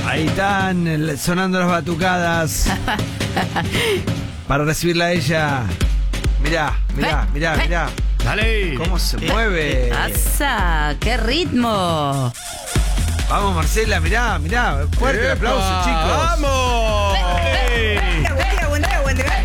Ahí están sonando las batucadas para recibirla a ella. Mirá. Dale. ¿Cómo se mueve? ¿Qué pasa? ¡Qué ritmo! Vamos, Marcela, mirá. Fuerte el aplauso, chicos. ¡Vamos! Buen día.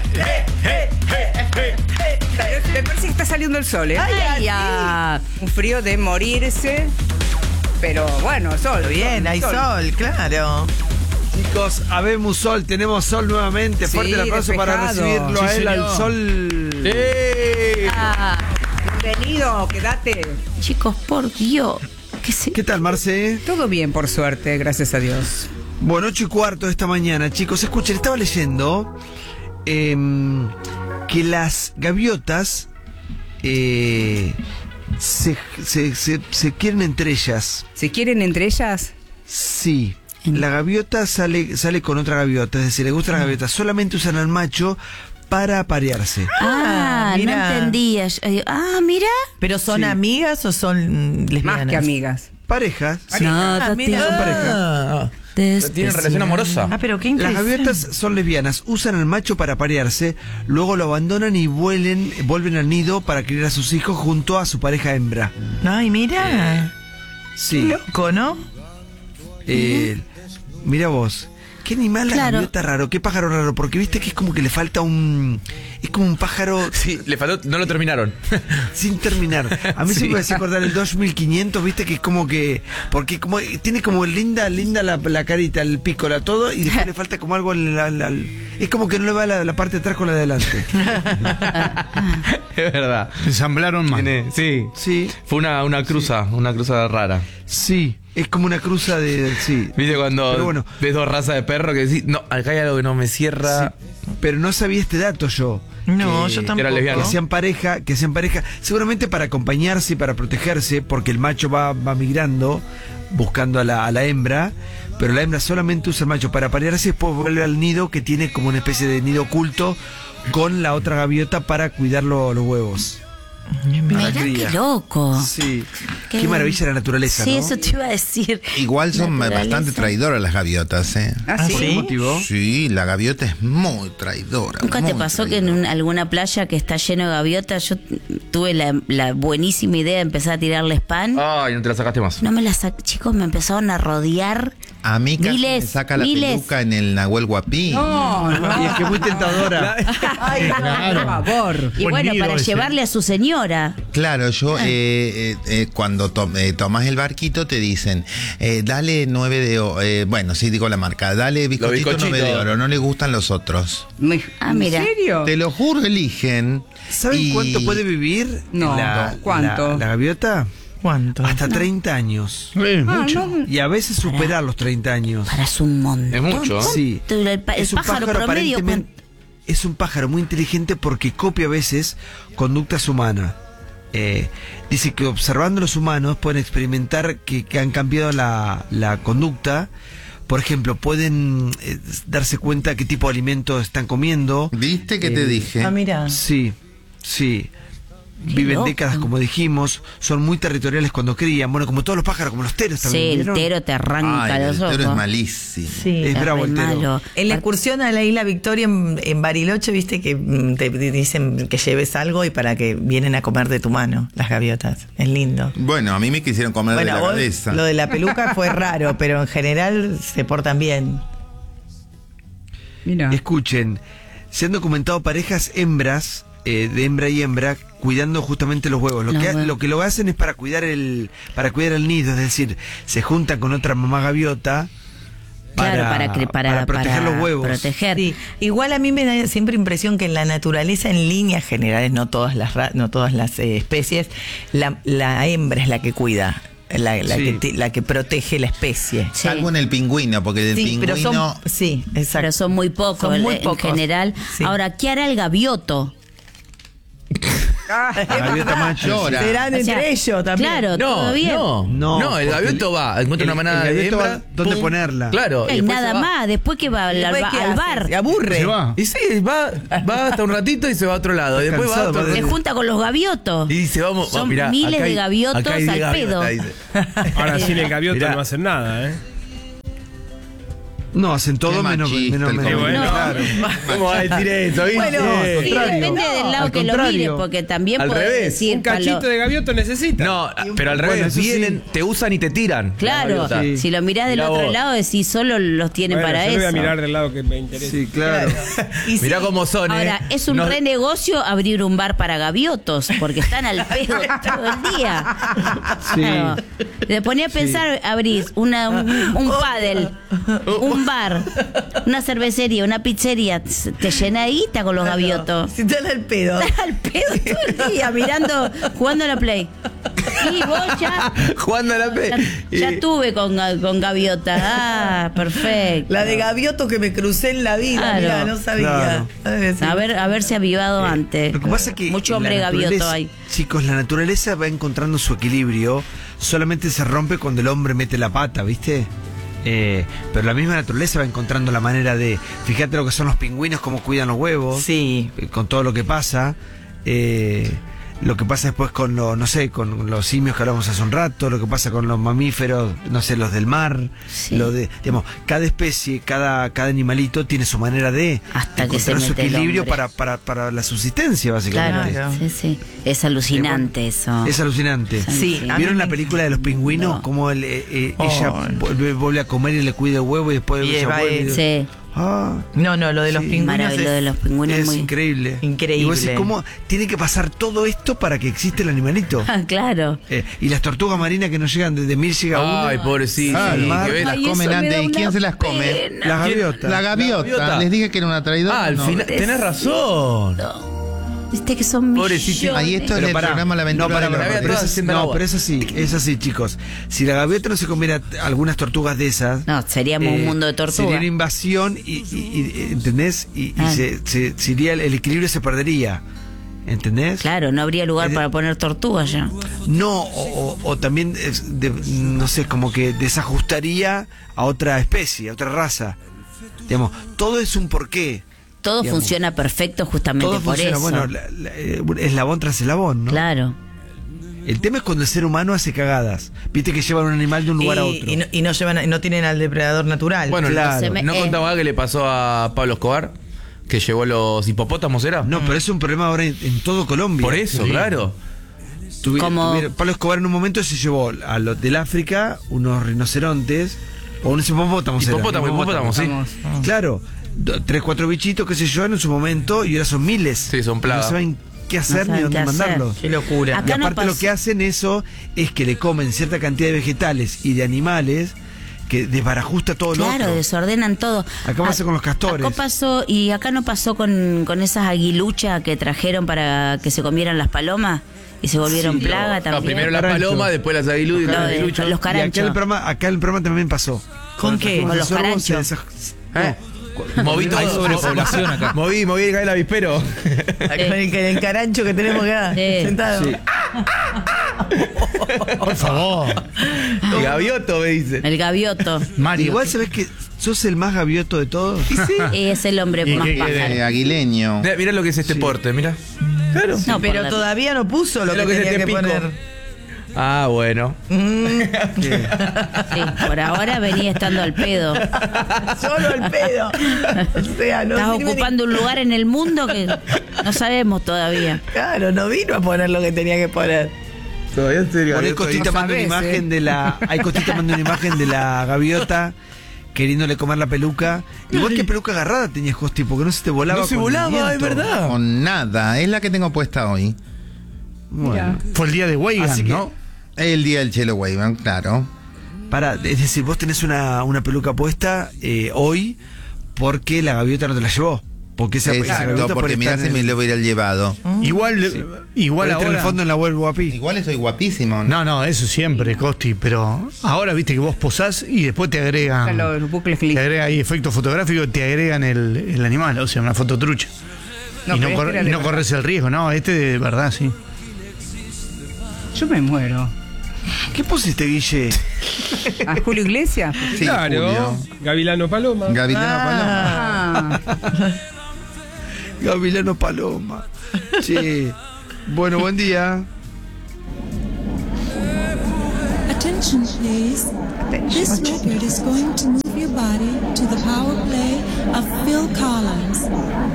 Me parece que está saliendo el sol, ¿eh? Ay, ya. Un frío de morirse. Pero bueno, sol. Bien, hay sol, claro. Chicos, habemos sol, tenemos sol nuevamente. Sí, Fuerte el aplauso para despejado. recibirlo Sí, a él, señor. al sol. Ah, Bienvenido, quédate. chicos, por Dios. ¿Qué tal, Marce? Todo bien, por suerte, gracias a Dios. Bueno, 8:15 de esta mañana, chicos. Escuchen, estaba leyendo que las gaviotas se quieren entre ellas. ¿Se quieren entre ellas? Sí. La gaviota sale con otra gaviota, es decir, le gusta la gaviota. Solamente usan al macho para aparearse. no mira. entendía. Mira. ¿Pero son Sí. amigas o son lesbianas? Más que amigas. Parejas. No, mira. Son pareja. Tienen relación amorosa. Ah, pero qué Las interesante. gaviotas son lesbianas, usan al macho para aparearse, luego lo abandonan y vuelven al nido para criar a sus hijos junto a su pareja hembra. Ay, mira. Sí. Loco, ¿no? Mira vos. ¿Qué animal la Claro. gaviota raro? ¿Qué pájaro raro? Porque viste que es como que le falta un... Es como un pájaro Sí, le faltó, no lo terminaron. sin terminar. A mí Sí. se me hacía acordar el 2500, viste que es como que... Porque como tiene como linda la carita, el pico, todo, y después le falta como algo es como que no le va la parte de atrás con la de adelante. Es verdad. Ensamblaron mal. Sí. Sí, Fue una cruza rara. sí. Es como una cruza de... Sí. ¿Viste cuando Pero bueno. ves dos razas de perro que decís, no, acá hay algo que no me cierra? Sí, pero no sabía este dato yo. No, Que- yo tampoco. era lesbiana. Que hacían pareja, seguramente para acompañarse y para protegerse, porque el macho va migrando, buscando a la hembra, pero la hembra solamente usa el macho para aparearse y después vuelve al nido que tiene como una especie de nido oculto con la otra gaviota para cuidar los huevos. Mirá la cría. qué loco. Sí, Qué qué maravilla la naturaleza, Sí, ¿no? eso te iba a decir. Igual son Naturaleza. bastante traidoras las gaviotas, ¿eh? ¿Ah, sí? ¿Por qué motivo? Sí, la gaviota es muy traidora. ¿Nunca te muy pasó que traidora. en alguna playa que está lleno de gaviotas, yo tuve la buenísima idea de empezar a tirarles pan? Ay, no te la sacaste más. No me la saqué, chicos, me empezaron a rodear. A mí casi Miles, me saca la miles. peluca en el Nahuel Guapí. Y es que es muy tentadora. Ay, por favor. Y bueno, para llevarle a su señora. Claro, yo cuando tomas el barquito te dicen, dale 9 de oro, bueno, sí digo la marca, dale bizcochito bizcochitos. 9 de oro, no le gustan los otros. Ah, mira. ¿En serio? Te lo juro, eligen. ¿Saben y- cuánto puede vivir No, ¿cuánto? la gaviota? ¿Cuánto? Hasta 30 años. mucho. Y a veces superar los 30 años. Para es un montón. Es mucho, ¿eh? Sí. El Es un pájaro promedio. aparentemente. Es un pájaro muy inteligente porque copia a veces conductas humanas. Dice que observando a los humanos pueden experimentar que han cambiado la conducta. Por ejemplo, pueden darse cuenta qué tipo de alimento están comiendo. ¿Viste que te dije? Ah, mira. Sí, sí. Qué Viven loco. décadas, como dijimos. Son muy territoriales cuando crían. Bueno, como todos los pájaros, como los teros Sí, también. el ¿vieron? tero te arranca Ay, los el ojos. toro es malísimo. Sí. Es bravo re el tero. malo. En la excursión a la isla Victoria en Bariloche, viste que te dicen que lleves algo y para que vienen a comer de tu mano las gaviotas. Es lindo. Bueno, a mí me quisieron comer de la vos, cabeza. lo de la peluca fue raro, pero en general se portan bien. Mira. Escuchen, se han documentado parejas hembras, de hembra y hembra, cuidando justamente los huevos. Los huevos. Lo que lo hacen es para cuidar el nido, es decir, se juntan con otra mamá gaviota Claro, para proteger los huevos. Proteger. Sí. Igual a mí me da siempre impresión que en la naturaleza, en líneas generales, no todas las especies, la hembra es la que cuida. Sí. La que protege la especie. Sí. Salvo en el pingüino, porque del Sí, pero pingüino... sí, exacto. Pero son muy pocos, Son muy en pocos. general. Sí. Ahora, ¿qué hará el gavioto? La gaviota macho. Llora. Serán O sea, entre ellos también. Claro, todo bien. No, el porque gavioto encuentra una manada el de gavioto hembra. va dónde pum, ponerla. Claro. y Y después nada se va. más, después que va al Después, ¿qué hace? bar. Se aburre. Se va. Y sí, va hasta un ratito y se va a otro lado. Y después va a cansado, otro va Se de- junta con los gaviotos. Y dice, vamos, Son mirá, miles acá de gaviotos acá hay 10 al pedo. gaviotas, dice. Ahora sin el gaviota Mirá. no va a hacer nada, ¿eh? No, hacen todo Qué menos machista el menos. comentario. Claro. ¿Cómo va a decir eso? ¿Viste? Bueno, Sí, depende del lado al que lo contrario. mire, porque también Al puede revés. decir... Un cachito de gavioto necesita. No, pero al revés, Bueno, eso vienen, sí. te usan y te tiran. Claro, La gaviota. si lo mirás del Mirá otro vos. lado, decís solo los tienen Bueno, para yo eso. lo voy a mirar del lado que me interesa. Sí, claro. Y Mirá sí, cómo son, Ahora, es un No- re negocio abrir un bar para gaviotos, porque están al pedo todo el día. Sí. Claro. Te ponía a pensar, abrís un pádel, un bar, una cervecería, una pizzería, te llena de guita con los gaviotos. Si están al pedo. Estás al pedo todo el día mirando, jugando a la Play. Y vos ya Jugando a la P. ya estuve con gaviota. Ah, perfecto. La de gavioto que me crucé en la vida, Claro. mira, no sabía. Claro. Haberse avivado antes. Lo que pasa es que Mucho hombre la gavioto naturaleza- hay. Chicos, la naturaleza va encontrando su equilibrio, solamente se rompe cuando el hombre mete la pata, ¿viste? Pero la misma naturaleza va encontrando la manera de... Fíjate lo que son los pingüinos, cómo cuidan los huevos, Sí. con todo lo que pasa. Lo que pasa después con con los simios que hablamos hace un rato, lo que pasa con los mamíferos, los del mar, Sí. digamos, cada especie, cada animalito tiene su manera de Hasta que se encontrar su mete el equilibrio hombre. para la subsistencia, básicamente. Claro, sí, sí. Es alucinante eso. Es alucinante. Sí, a mí ¿Vieron me la película de los pingüinos? No. Cómo ella vuelve a comer y le cuida el huevo y después Y ella va vuelve. Sí. Ah, No, lo de los Sí. pingüinos Maravilloso, de los pingüinos es muy increíble. Increíble. Y vos decís, ¿cómo tiene que pasar todo esto para que exista el animalito? Ah, claro. Y las tortugas marinas que no llegan, desde 1000 llega uno. Ay, pobrecito. Ah, el Sí, mar. que ves- las Ay, comen eso me antes. da ¿Y quién una se las come? pena. Las gaviotas. La gaviota. gaviota. Les dije que era una traidora. al no. final, tenés razón. Viste que son Pobrecito. millones. Ahí esto en Pero el pará, programa La Aventura no, pará, de los pará, Gaviota pero todas es, haciendo no, agua. pero es así, chicos. Si la gaviota no se comiera algunas tortugas de esas, No, seríamos un mundo de tortugas. sería una invasión ¿entendés? Y Ah. se iría, el equilibrio se perdería, ¿entendés? Claro, no habría lugar para poner tortugas ya. No, o también, no sé, como que desajustaría a otra especie, a otra raza. Digamos, todo es un porqué. Todo Digamos, funciona perfecto justamente Todo por funciona, eso. bueno, eslabón tras eslabón, ¿no? Claro. El tema es cuando el ser humano hace cagadas. Viste que llevan un animal de un lugar a otro. Y no llevan, no tienen al depredador natural. Bueno, Claro. Se me- ¿no contaba que le pasó a Pablo Escobar? Que llevó los hipopótamos, ¿era? No, pero es un problema ahora en todo Colombia. Por eso, claro. Como- Pablo Escobar en un momento se llevó a los del África unos rinocerontes o unos hipopótamos. eran, Hipopótamos, sí. Claro, 3, 4 bichitos, qué sé yo, en su momento, y ahora son miles. Sí, son plagas. No saben qué hacer No ni saben dónde qué hacer. mandarlos. Qué locura. Acá Y no aparte lo pasa- que hacen eso es que le comen cierta cantidad de vegetales y de animales que desbarajusta todo lo Claro, otro. desordenan todo. Acá pasa con los castores. Acá pasó, y acá no pasó con esas aguiluchas que trajeron para que se comieran las palomas y se volvieron Sí, plaga No, también. primero las Carancho. palomas, después las aguiluchas. Lo de- aguiluchos. los Y caranchos. acá el programa también pasó. ¿Con qué? Con los caranchos. ¿Eh? Moví todo. Hay sobrepoblación acá. Moví el avispero. Con el carancho que tenemos acá Sí. sentado. Sí. Por favor. Y gavioto, me dice. El gavioto. Mario. Igual sabés que sos el más gavioto de todos. Es el hombre ¿Y más qué pájaro. Aguileño. Mirá lo que es este porte, mira. Claro. No, Pero por la- todavía no puso lo Es que lo que se tenía te que pico. poner. Ah, bueno. Sí, por ahora venía estando al pedo. Solo el pedo. O sea, no Estás sirve ni- ocupando un lugar en el mundo que no sabemos todavía. Claro, no vino a poner lo que tenía que poner. Todavía estoy Por ahí Costita manda una imagen de la. Hay Costita manda una imagen de la gaviota queriéndole comer la peluca. Igual que peluca agarrada tenías, Costi, porque no se te volaba. No se con el volaba, es viento. verdad. Con nada. Es la que tengo puesta hoy. Bueno, Fue el día de Weigan, Así que- ¿no? El día del Chelo Weyman, claro. es decir, vos tenés una peluca puesta hoy porque la gaviota no te la llevó. Porque esa Exacto, gaviota porque por mirá estar si me lo hubiera llevado. Igual, igual por estar en el ahora. fondo en la web guapi. Igual estoy guapísimo. No, eso siempre, Costi, pero ahora viste que vos posás y después te agregan. Los bucles Te clic. agrega ahí efectos fotográficos, te agregan el animal, o sea, una foto trucha. No, y no, pero este era y de no verdad. corres el riesgo, no, este de verdad, sí. Yo me muero. ¿Qué pusiste, Guille? ¿A Julio Iglesias? Sí, Claro. Julio. Gavilano Paloma. Gavilano Paloma. Ah. Gavilano Paloma. Sí. Bueno, buen día. Attention, please. This record is going to move Move your body to the power play of Phil Collins.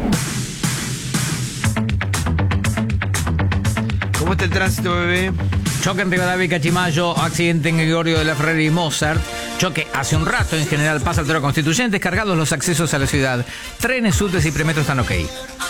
¿Cómo está el tránsito, bebé? Choque en Rivadavia y Cachimayo, accidente en Gregorio de la Ferrera y Mozart. Choque hace un rato, en general pasa Altero Constituyentes, cargados los accesos a la ciudad. Trenes, subtes y premetro están ok.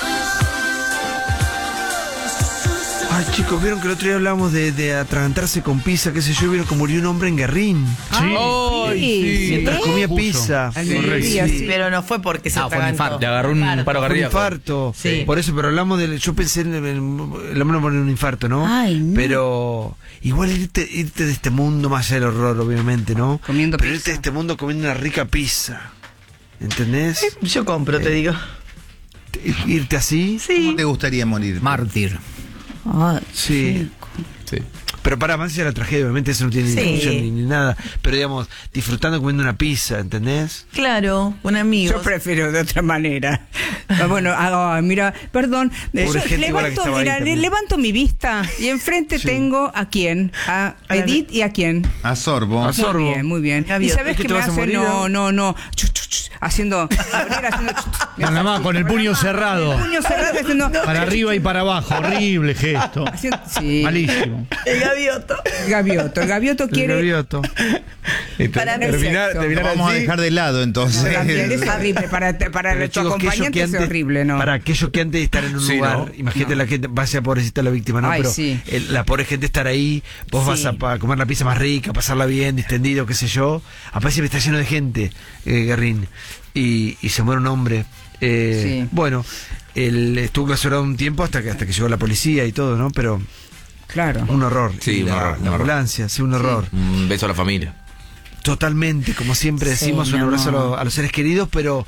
Ay, chicos, ¿vieron que el otro día hablábamos de atragantarse con pizza? Qué sé yo, ¿vieron que murió un hombre en Guerrín? Sí. Mientras comía Puso. pizza. Sí, pero no fue porque se fue un atragantó. infarto. Le agarró un paro Fue un cardíaco. infarto. Sí. Por eso, pero hablamos del. Yo pensé en el hombre murió en un infarto, ¿no? Ay, no. Pero igual irte de este mundo, más allá del horror, obviamente, ¿no? Comiendo pero pizza. irte de este mundo comiendo una rica pizza. ¿Entendés? Yo compro, te digo. Irte así. ¿Cómo te gustaría morir? Mártir. Ay, Sí. Sí. Pero para más allá de la tragedia, obviamente eso no tiene ni Sí. discusión ni nada. Pero digamos, disfrutando comiendo una pizza, ¿entendés? Claro, un amigo. Yo prefiero de otra manera. Bueno, mira, perdón. Pobre gente igual la que estaba ahí también. Levanto mi vista y enfrente tengo a quién, a Edith y a quién. A Sorbo. A Sorbo. Muy bien, muy bien. ¿Y Gaviota. sabes ¿Es que qué te me vas a hace? morir, No. Haciendo. Haciendo. Nada más, con el puño cerrado. Puño cerrado haciendo. Para arriba y para abajo. Horrible gesto. Sí. Malísimo. El gavioto. El gavioto quiere. El gavioto. Para Terminar vamos a dejar de lado entonces. También es horrible. Para Pero, tu chicos, que acompañante es horrible, ¿no? Para aquellos que antes de estar en un Sí, lugar, ¿no? imagínate la gente, vaya pobrecita la víctima, ¿no? Ay, Pero sí. la pobre gente estar ahí, vos vas a comer la pizza más rica, pasarla bien, distendido, qué sé yo. Aparece está lleno de gente, Guerrín, y se muere un hombre. Sí. Bueno, él estuvo clausurado un tiempo hasta que llegó la policía y todo, ¿no? Pero Claro. un horror. Sí, Y un horror, la un horror. ambulancia, sí, un horror. Un beso a la familia. Totalmente, como siempre Sí, decimos, un mi abrazo amor. a los seres queridos, pero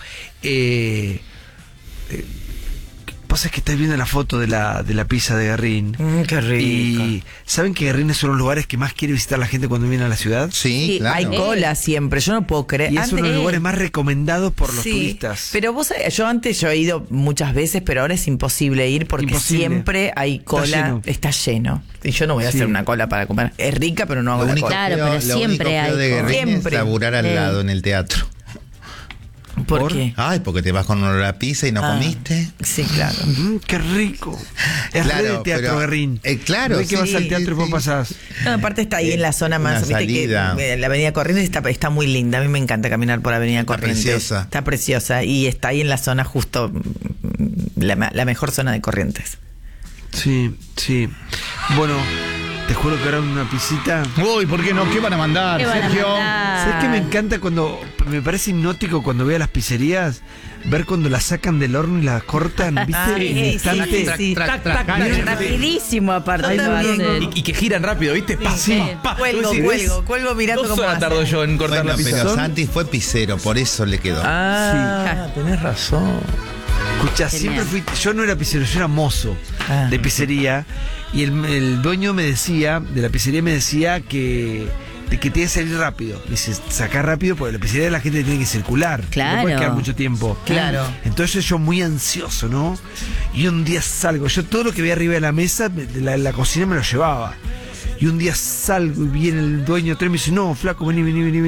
pasa es que estáis viendo la foto de la pizza de Guerrín. Qué rico. Y ¿saben que Guerrín es uno de los lugares que más quiere visitar la gente cuando viene a la ciudad? Sí, Sí, claro. hay cola siempre, yo no puedo creer. Y es uno de los Antes- lugares más recomendados por los Sí, turistas. Pero vos, yo he ido muchas veces, pero ahora es imposible ir porque Imposible. siempre hay cola, está lleno. Y yo no voy a hacer una cola para comer. Es rica, pero no hago Lo la único cola. Claro, pero lo siempre único feo hay de cola. Guerrín Siempre. es laburar al lado en el teatro. ¿Por ¿Por? qué? Ay, porque te vas con olor a pizza y no comiste. Sí, claro. Qué rico. Es Claro, re de teatro, pero- Guerrín. claro, No es que sí, vas al teatro y vos sí. pasás. No, aparte está ahí en la zona más, Una viste que salida. la avenida Corrientes está muy linda, a mí me encanta caminar por avenida Está Corrientes. preciosa. Está preciosa y está ahí en la zona justo, la mejor zona de Corrientes. Sí, sí. Bueno, te juro que ahora una pisita. Uy, ¿por qué no? ¿Qué van a mandar, ¿Qué van a Sergio? mandar? ¿Sabes qué me encanta cuando me parece hipnótico cuando veo a las pizzerías? Ver cuando las sacan del horno y las cortan, ¿viste? Ay, En el sí, instante. sí. Tac, tac, tac. Rapidísimo aparte. Yo lo también. hacen. Y que giran rápido, ¿viste? Pa, Sí. pa, pa. Cuelgo Vos decís, cuelgo mirando 2 cómo horas hacen. tardo yo en cortar Bueno, la pizza. pero Son- Santi fue pizzero, por eso le quedó. Tenés razón. Escuchá, Genial. siempre fui. Yo no era pizzero, yo era mozo de pizzería. Y el dueño me decía, de la pizzería me decía que tiene que salir rápido. Me dice, sacar rápido porque la pizzería la gente tiene que circular. Claro. No puede quedar mucho tiempo. Claro. Entonces yo muy ansioso, ¿no? Y un día salgo, yo todo lo que veía arriba de la mesa, de la cocina me lo llevaba. Y un día salgo y viene el dueño atrás y me dice, no, flaco, vení.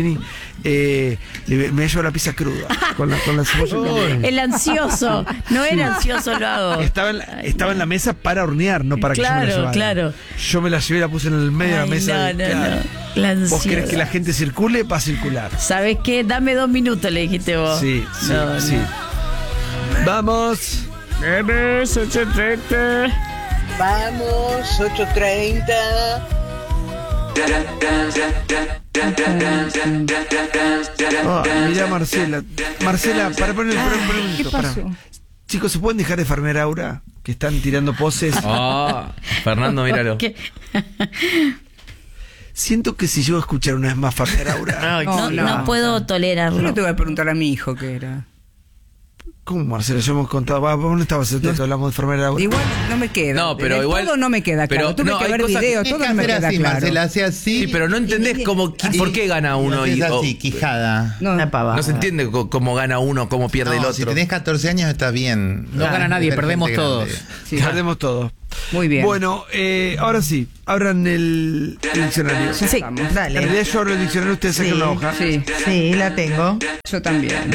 Me llevo la pizza cruda, con la cebolla. El ansioso. No era ansioso, lo hago. Estaba en la mesa para hornear, no para que yo me la Claro, llevara. claro. Yo me la llevé y la puse en el medio de la Ay, mesa. no. La ¿Vos querés ansiosa. que la gente circule? Va a circular. ¿Sabes qué? Dame 2 minutos, le dijiste vos. Sí. No. Vamos. Vamos, 8:30. Mirá Marcela. Marcela, para poner un ¿Qué minuto. Pará. pasó? Chicos, ¿se pueden dejar de farmear Aura? Que están tirando poses. Ah, Fernando, míralo. ¿Qué? Siento que si yo escuchar una vez más farmear Aura. No puedo Yo no tolerarlo. te voy a preguntar a mi hijo qué era. ¿Cómo, Marcela? Yo hemos contado. ¿Vos no estabas el teatro? Hablamos de farmear Aura. Igual no me queda. No, pero De igual- todo no me queda pero claro. Tuve no, que hay ver cosas- videos, Tienes todo que no me hacer queda así, claro. Marcela, hace así. Sí, pero no entendés por qué gana uno. Es y- así, quijada. No, Una pavada. No se entiende cómo gana uno, cómo pierde el No, otro. si tenés 14 años está bien. No gana nadie, Ver perdemos gente todos. grande. sí. Perdemos todo. Muy bien. Bueno, ahora sí, abran el diccionario. Sí, En dale. realidad yo abro el diccionario, ustedes sacan una hoja. Sí, Sí, la tengo. yo también.